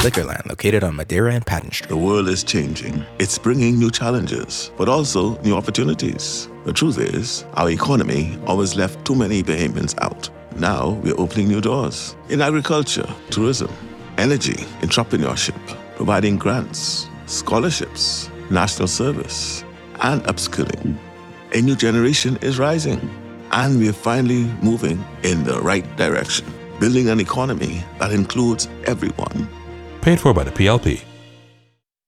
Liquorland, located on Madeira and Patton Street. The world is changing. It's bringing new challenges, but also new opportunities. The truth is, our economy always left too many Bahamians out. Now we're opening new doors in agriculture, tourism, energy, entrepreneurship, providing grants, scholarships, national service, and upskilling. A new generation is rising, and we're finally moving in the right direction, building an economy that includes everyone. Paid for by the PLP.